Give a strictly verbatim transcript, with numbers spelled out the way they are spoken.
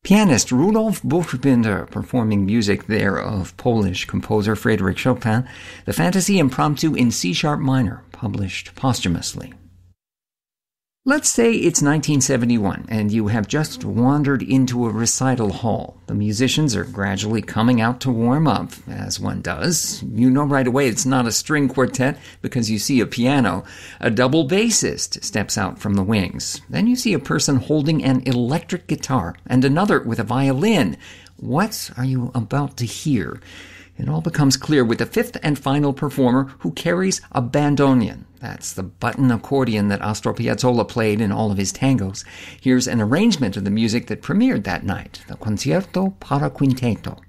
Pianist Rudolf Buchbinder performing music there of Polish composer Frédéric Chopin, the Fantasy Impromptu in C-sharp minor, published posthumously. Let's say it's nineteen seventy-one and you have just wandered into a recital hall. The musicians are gradually coming out to warm up, as one does. You know right away it's not a string quartet because you see a piano. A double bassist steps out from the wings. Then you see a person holding an electric guitar and another with a violin. What are you about to hear? It all becomes clear with the fifth and final performer who carries a bandoneon. That's the button accordion that Astor Piazzolla played in all of his tangos. Here's an arrangement of the music that premiered that night, the Concierto para Quinteto.